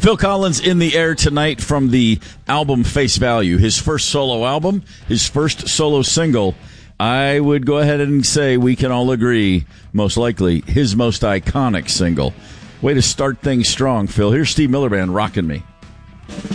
Phil Collins in the air tonight from the album Face Value, his first solo album, his first solo single. I would go ahead and say we can all agree, most likely, his most iconic single. Way to start things strong, Phil. Here's Steve Miller Band, Rockin' Me.